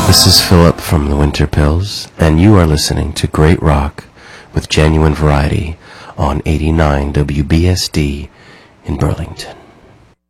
This is Philip from the Winter Pills, and you are listening to Great Rock with Genuine Variety on 89 WBSD in Burlington.